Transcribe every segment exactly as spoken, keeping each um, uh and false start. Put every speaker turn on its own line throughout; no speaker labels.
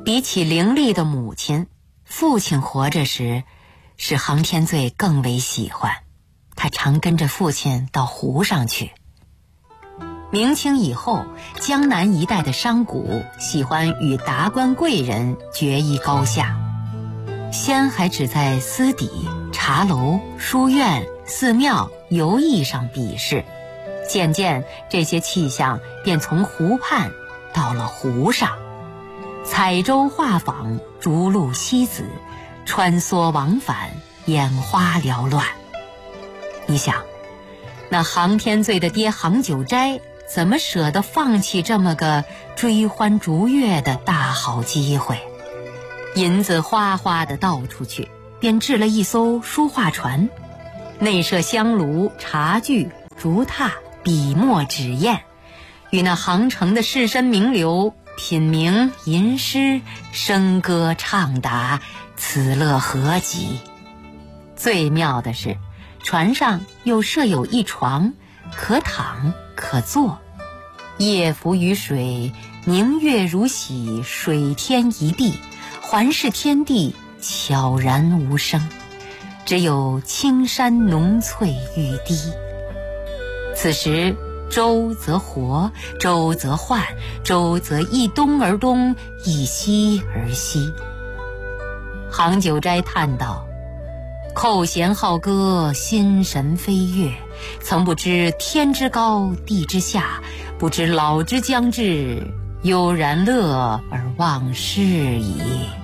比起伶俐的母亲，父亲活着时使杭天醉更为喜欢。他常跟着父亲到湖上去。明清以后，江南一带的商贾喜欢与达官贵人决一高下，先还只在私邸、茶楼、书院、寺庙、游艺上比试，渐渐这些气象便从湖畔到了湖上，彩舟画舫，逐鹿西子，穿梭往返，眼花缭乱。你想，那杭天醉的爹杭九斋怎么舍得放弃这么个追欢逐月的大好机会？银子哗哗地倒出去，便制了一艘书画船，内设香炉、茶具、竹榻、笔墨纸砚，与那杭城的士绅名流品茗吟诗，笙歌畅答，此乐何极。最妙的是，船上又设有一床，可躺可坐，夜浮于水，明月如洗，水天一碧，环视天地，悄然无声，只有青山浓翠欲滴。此时舟则活，舟则换，舟则一东而东，一西而西。杭九斋叹道：扣弦好歌，心神飞跃，曾不知天之高地之下，不知老之将至，悠然乐而忘事矣。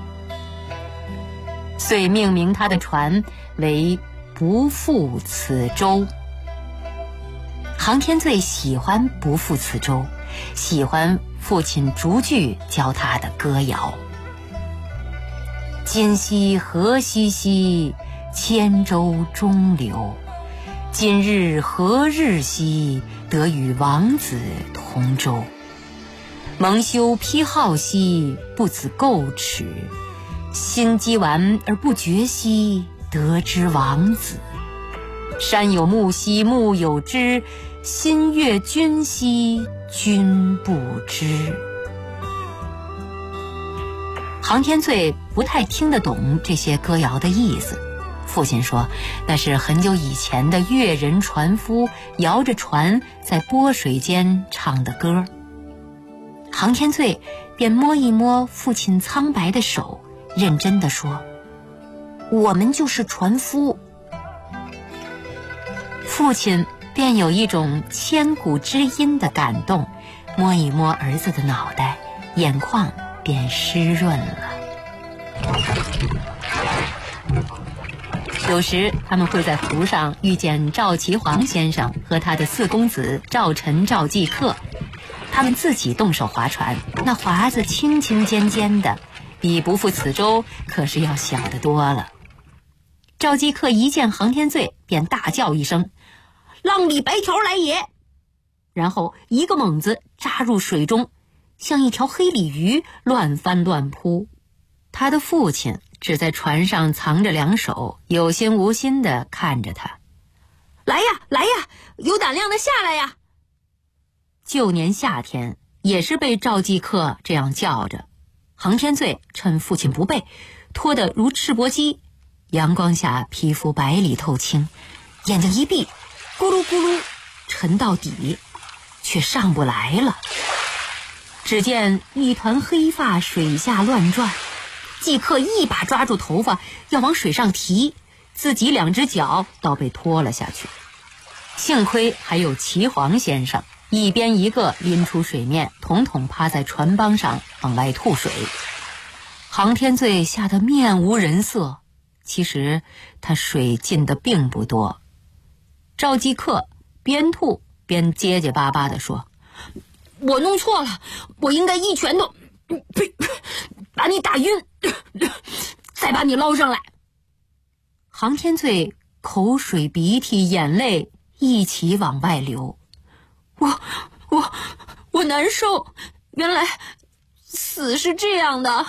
遂命名他的船为不负此舟。杭天醉喜欢不负此舟，喜欢父亲逐句教他的歌谣。今夕何夕兮，千舟中流，今日何日兮，得与王子同舟。蒙羞披好兮，不自垢耻，心积完而不觉兮，得之王子。山有木兮木有枝，心悦君兮君不知。杭天醉不太听得懂这些歌谣的意思，父亲说那是很久以前的越人船夫摇着船在波水间唱的歌。杭天醉便摸一摸父亲苍白的手，认真地说：我们就是船夫。父亲便有一种千古知音的感动，摸一摸儿子的脑袋，眼眶便湿润了。有时他们会在湖上遇见赵岐黄先生和他的四公子赵晨、赵继克，他们自己动手划船，那划子轻轻尖尖的，比不负此舟可是要小得多了。赵继克一见杭天醉便大叫一声：浪里白条来也！然后一个猛子扎入水中，像一条黑鲤鱼乱翻乱扑。他的父亲只在船上藏着两手，有心无心地看着他。来呀来呀，有胆量的下来呀！旧年夏天也是被赵继克这样叫着，杭天醉趁父亲不备，脱得如赤膊鸡，阳光下皮肤白里透青，眼睛一闭，咕噜咕噜沉到底，却上不来了。只见一团黑发水下乱转，继克一把抓住头发要往水上提，自己两只脚倒被拖了下去。幸亏还有岐黄先生，一边一个拎出水面，统统趴在船帮上往外吐水。杭天醉吓得面无人色，其实他水进的并不多。赵继克边吐边结结巴巴地说：我弄错了，我应该一拳头把你打晕，再把你捞上来。杭天醉口水鼻涕眼泪一起往外流。我我我难受，原来死是这样的。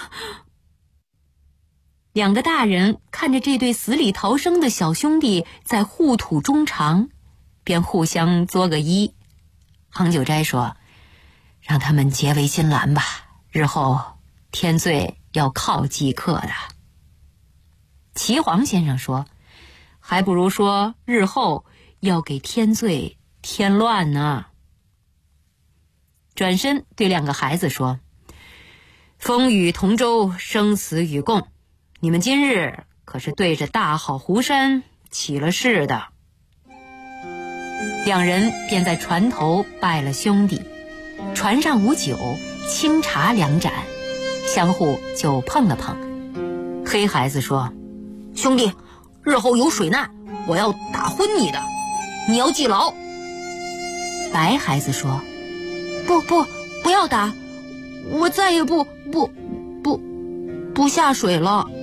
两个大人看着这对死里逃生的小兄弟在互吐衷肠，便互相作个揖。杭九斋说：让他们结为金兰吧，日后天醉要靠即刻的。岐黄先生说，还不如说日后要给天罪添乱呢。转身对两个孩子说，风雨同舟，生死与共，你们今日可是对着大好湖山起了誓的。两人便在船头拜了兄弟，船上无酒，清茶两盏，相互就碰了碰。黑孩子说，兄弟，日后有水难，我要打昏你的，你要记牢。白孩子说，不不不要打，我再也不不不不下水了。